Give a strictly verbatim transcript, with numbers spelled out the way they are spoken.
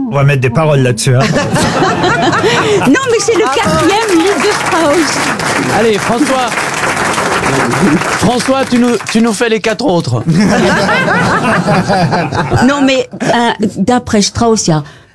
On va mettre des paroles là-dessus. Hein. Non, mais c'est le quatrième livre de Strauss. Allez, François. François, tu nous, tu nous fais les quatre autres. Non, mais euh, d'après Strauss, il y a